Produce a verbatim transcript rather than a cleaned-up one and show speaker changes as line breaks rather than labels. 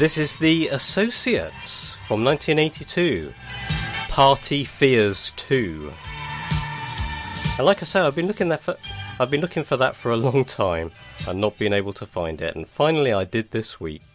This is The Associates from nineteen eighty-two. Party Fears two. And like I say, I've been looking that for I've been looking for that for a long time and not been able to find it, and finally I did this week.